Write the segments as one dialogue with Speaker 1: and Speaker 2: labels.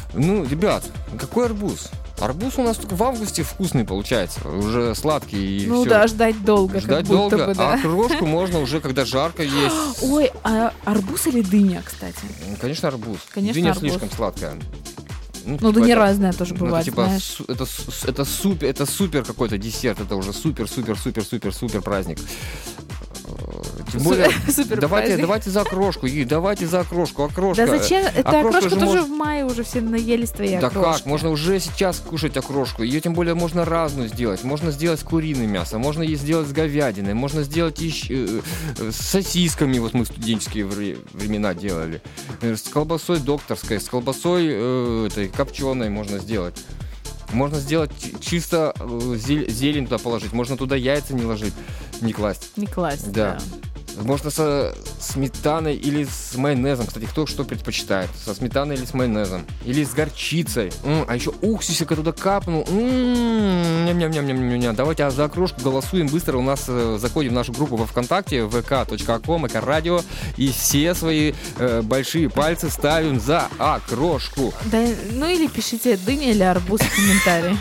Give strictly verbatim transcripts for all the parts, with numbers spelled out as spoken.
Speaker 1: Ну, ребят, какой арбуз? Арбуз у нас только в августе вкусный получается, уже сладкий и
Speaker 2: Ну
Speaker 1: все.
Speaker 2: да, ждать долго.
Speaker 1: Ждать
Speaker 2: как будто
Speaker 1: долго,
Speaker 2: бы, да.
Speaker 1: а крошку можно уже, когда жарко есть.
Speaker 2: Ой, а арбуз или дыня, кстати?
Speaker 1: Конечно, арбуз.
Speaker 2: Конечно,
Speaker 1: Дыня
Speaker 2: арбуз.
Speaker 1: слишком сладкая.
Speaker 2: Ну,
Speaker 1: типа
Speaker 2: дыня
Speaker 1: это-
Speaker 2: разная тоже
Speaker 1: ну,
Speaker 2: бывает,
Speaker 1: это, типа,
Speaker 2: знаешь.
Speaker 1: су- это, су- это супер, это супер какой-то десерт, это уже супер, супер, супер, супер, супер праздник. Э, Тем более,
Speaker 2: Супер- супер
Speaker 1: давайте,
Speaker 2: праздник.
Speaker 1: давайте за окрошку, и давайте за окрошку, окрошка.
Speaker 2: Да зачем? Это
Speaker 1: окрошка
Speaker 2: окрошка
Speaker 1: же
Speaker 2: тоже
Speaker 1: может-
Speaker 2: в мае уже все наелись твоей
Speaker 1: Да
Speaker 2: окрошки.
Speaker 1: как? Можно уже сейчас кушать окрошку. Ее тем более можно разную сделать. Можно сделать с куриным мясом, можно ее сделать с говядиной, можно сделать еще, э, э, с сосисками. Вот мы в студенческие вре- времена делали. Э, С колбасой докторской, с колбасой э, этой копченой можно сделать. Можно сделать чи- чисто э, зель- зелень туда положить. Можно туда яйца не ложить, не класть.
Speaker 2: Не класть,
Speaker 1: Да.
Speaker 2: да.
Speaker 1: Можно со сметаной или с майонезом. Кстати, кто что предпочитает? Со сметаной или с майонезом? Или с горчицей. М, а еще уксусика туда капнул. М, ням-ням-ням-ням-ням. Давайте а за окрошку голосуем быстро. У нас э, заходим в нашу группу во ВКонтакте, вэ ка точка ком, Эко-радио. И все свои э, большие пальцы ставим за окрошку.
Speaker 2: Да, ну или пишите дыня или арбуз в комментарии.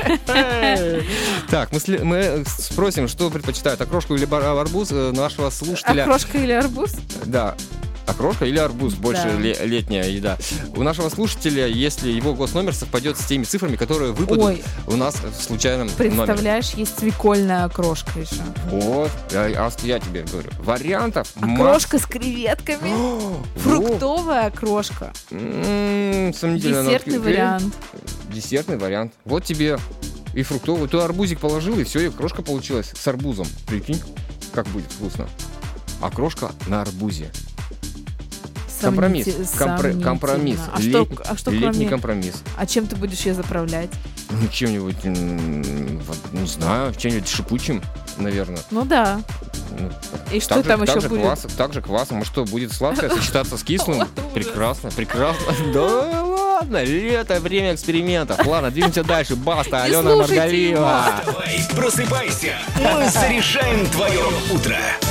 Speaker 1: Так, мы, сле- мы спросим, что предпочитают, окрошку или бар- арбуз э, нашего слушателя.
Speaker 2: Окрошка или арбуз?
Speaker 1: Да. Окрошка или арбуз, больше
Speaker 2: Да.
Speaker 1: ле- летняя еда. У нашего слушателя, если его госномер совпадет с теми цифрами, которые выпадут
Speaker 2: Ой.
Speaker 1: у нас в случайном номере.
Speaker 2: Представляешь, есть свекольная окрошка еще.
Speaker 1: Вот, я, я- я тебе говорю. Вариантов
Speaker 2: Окрошка с креветками.
Speaker 1: масса.
Speaker 2: Фруктовая окрошка.
Speaker 1: М, сомнительно, но
Speaker 2: Десертный
Speaker 1: окей.
Speaker 2: вариант.
Speaker 1: Десертный вариант. Вот тебе и фруктовый. Ты арбузик положил, и все, и окрошка получилась с арбузом. Прикинь, как будет вкусно. Окрошка на арбузе. Компромисс.
Speaker 2: Сомнити-
Speaker 1: Компр-
Speaker 2: сомнительно.
Speaker 1: компромисс.
Speaker 2: А что,
Speaker 1: Лет-
Speaker 2: а что
Speaker 1: Летний
Speaker 2: кроме...
Speaker 1: компромисс.
Speaker 2: А чем ты будешь ее заправлять?
Speaker 1: Ну, чем-нибудь, м, вот, не знаю, чем-нибудь шипучим, наверное.
Speaker 2: Ну да.
Speaker 1: Ну,
Speaker 2: И что
Speaker 1: так же-
Speaker 2: там
Speaker 1: так
Speaker 2: еще
Speaker 1: же
Speaker 2: будет?
Speaker 1: Квас, так же квасом. А что, будет сладкое сочетаться с кислым?
Speaker 2: Ужас.
Speaker 1: Прекрасно, прекрасно. Да ладно, лето, время экспериментов. Ладно, двинемся дальше. Баста,
Speaker 2: Не
Speaker 1: Алена
Speaker 2: слушайте
Speaker 1: Маргалиева.
Speaker 3: Давай, просыпайся. Мы заряжаем твое утро.